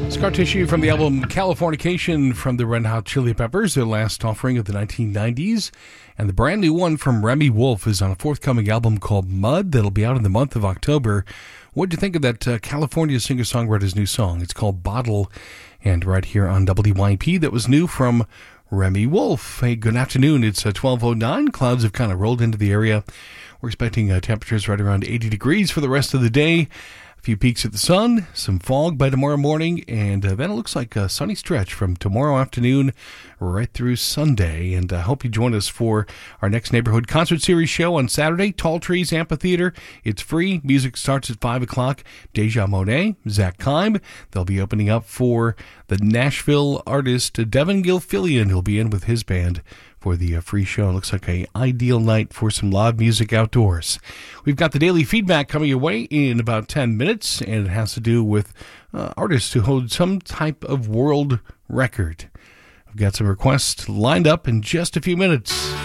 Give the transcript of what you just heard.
Scar Tissue from the album Californication from the Red Hot Chili Peppers, their last offering of the 1990s. And the brand new one from Remy Wolf is on a forthcoming album called Mud that'll be out in the month of October. What'd you think of that California singer-songwriter's new song? It's called Bottle, and right here on WYP, that was new from Remy Wolf. Hey, good afternoon. It's 12:09. Clouds have kind of rolled into the area. We're expecting temperatures right around 80 degrees for the rest of the day. A few peaks at the sun, some fog by tomorrow morning, and then it looks like a sunny stretch from tomorrow afternoon right through Sunday. And I hope you join us for our next Neighborhood Concert Series show on Saturday, Tall Trees Amphitheater. It's free. Music starts at 5 o'clock. Deja Monet, Zach Kime. They'll be opening up for the Nashville artist Devin Gilfillian, who'll be in with his band for the free show. It looks like an ideal night for some live music outdoors. We've got the daily feedback coming your way in about 10 minutes, and it has to do with artists who hold some type of world record. I've got some requests lined up in just a few minutes.